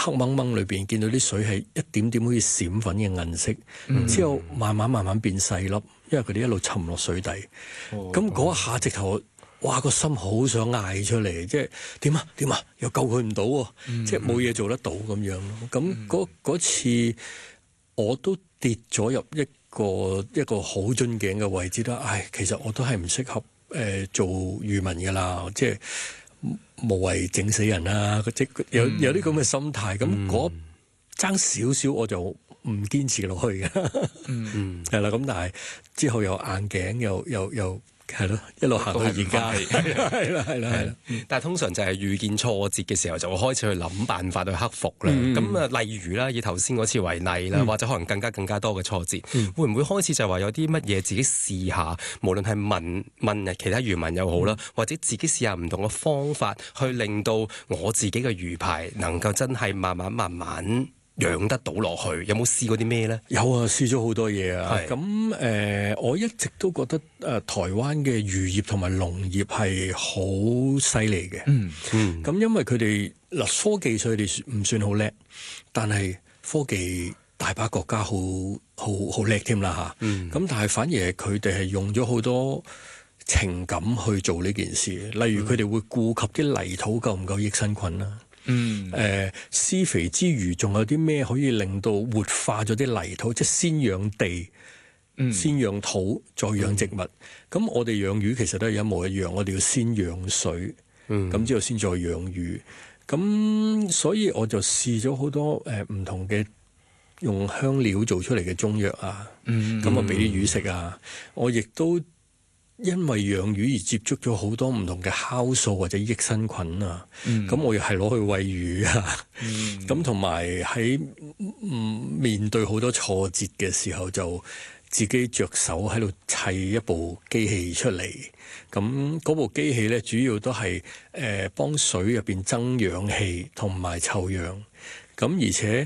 黑掹掹裏邊見到啲水係一點點好似閃粉嘅銀色，之後慢慢變細粒，因為佢哋一路沉落水底。咁嗰一下直頭，哇！個心好想嗌出嚟，即係點啊，又救佢唔到喎，即係冇嘢做得到咁樣咯。咁嗰次我都跌咗入一個好樽頸嘅位置啦。其實我都係唔適合做漁民㗎啦，即係無謂整死人啦。即有啲咁嘅心態，咁嗰爭少少我就唔堅持落去嘅。係啦，咁但係之後又硬頸又。係咯，一路行到而家，係啦。 但係通常就係遇見挫折嘅時候，就會開始去諗辦法去克服啦。咁例如啦，以頭先嗰次為例啦，或者可能更加多嘅挫折，會唔會開始就係話有啲乜嘢自己試下？無論係問其他漁民又好啦，或者自己試下唔同嘅方法，去令到我自己嘅魚排能夠真係慢慢養得到落去。有冇試過啲咩咧？ 有啊，試咗好多嘢啊。咁我一直都覺得台灣嘅漁業同埋農業係好犀利嘅。咁因為佢哋科技上佢哋唔算好叻，但係科技大把國家好叻添啦嚇。咁但係反而係佢哋係用咗好多情感去做呢件事。例如佢哋會顧及啲泥土夠唔夠益生菌啦。施肥之餘，仲有啲咩可以令到活化咗啲泥土，即係先養地、先養土，再養植物。咁我哋養魚其實都係一模一樣，我哋要先養水，咁之後先再養魚。咁所以我就試咗好多唔同嘅用香料做出嚟嘅中藥啊，咁啊俾啲魚食啊。我亦都因為養魚而接觸咗好多唔同嘅酵素或者益生菌啊，咁我又係攞去餵魚啊，咁同埋喺面對好多挫折嘅時候，就自己着手喺度砌一部機器出嚟。咁嗰部機器咧，主要都係幫水入邊增氧氣同埋臭氧。咁而且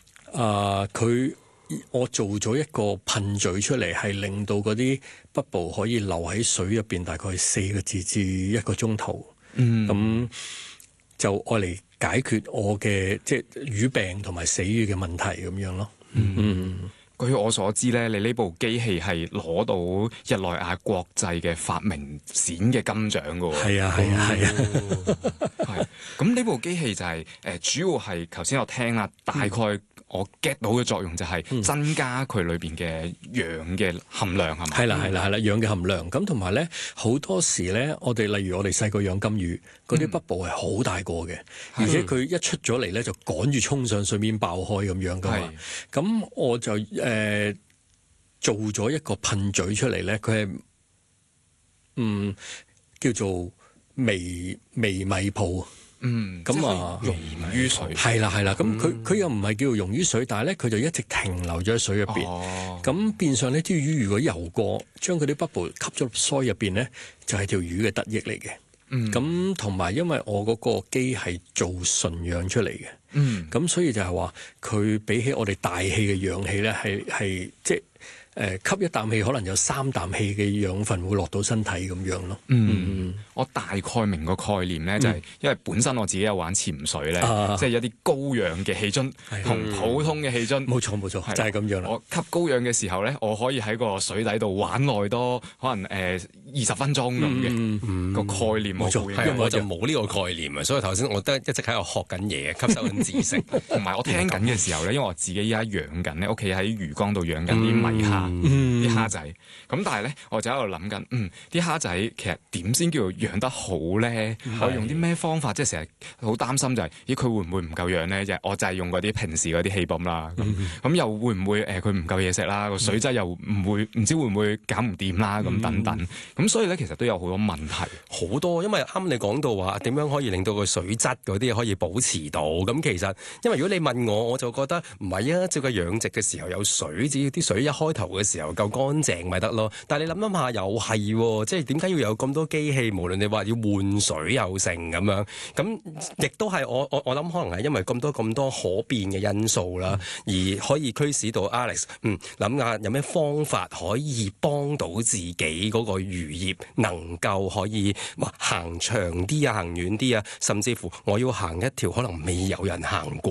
我做咗一個噴嘴出嚟，係令到嗰啲 bubble 可以留喺水入邊大概4個字至1個鐘頭。咁就愛嚟解決我嘅即係魚病同埋死魚嘅問題咁樣咯。 據我所知咧，你呢部機器係攞到日內瓦國際嘅發明展嘅金獎㗎喎。 係啊。 係。咁呢部機器就係主要係頭先我聽啦，大概我 get 到嘅作用就係增加佢裏邊嘅氧嘅含量，係咪？係啦， 氧嘅含量。咁同埋咧，好多時咧，例如我哋細個養金魚，嗰啲 bubble 係好大個嘅，而且佢一出咗嚟咧就趕住衝上水面爆開咁樣噶嘛。咁我就做咗一個噴嘴出嚟咧，佢係叫做微米泡。咁溶於水。 係啦，咁佢又唔係叫做溶於水，但係咧佢就一直停留咗喺水入邊。咁變相呢啲魚如果游過，將佢啲 bubble 吸咗入腮入邊咧，就係條魚嘅得益嚟嘅。咁同埋因為我嗰個機係做純氧出嚟嘅，咁所以就係話佢比起我哋大氣嘅氧氣咧，係即係吸一啖氣可能有3啖氣嘅養分會落到身體咁樣咯。 我大概明個概念咧，就係因為本身我自己有玩潛水咧，即係有啲高氧嘅氣樽同普通嘅氣樽。冇錯，就係咁樣啦。我吸高氧嘅時候咧，我可以喺個水底度玩耐多，可能20分鐘咁嘅個概念。冇錯， 因為我就冇呢個概念啊，所以頭先我都一直喺度學緊嘢，吸收緊知識。 同埋我聽緊嘅時候咧，因為我自己依家養緊咧，屋企喺魚缸度養緊啲米蝦。啲蝦仔，咁但係咧，我就喺度諗緊，啲蝦仔其實點先叫做養得好咧？我用啲咩方法？即係成日好擔心就係，佢會唔會唔夠養咧？我就係用嗰啲平時嗰啲氣泵啦，咁又會唔會佢唔夠嘢食啦？個水質又唔知會唔會搞唔掂啦？咁等等，咁所以咧其實都有好多問題， 好多，因為啱你講到話點樣可以令到個水質嗰啲可以保持到，咁其實因為如果你問我就覺得唔係啊，照計養殖嘅時候有水，只要啲水一開頭嘅時候夠乾淨咪得咯。但係你諗下又係，即係點解要有咁多機器？無論你話要換水又成咁樣，咁亦都係我諗可能係因為咁多可變嘅因素啦，而可以驅使到 Alex 諗下有咩方法可以幫到自己嗰個漁業能夠可以行長啲啊，行遠啲啊，甚至乎我要行一條可能未有人行過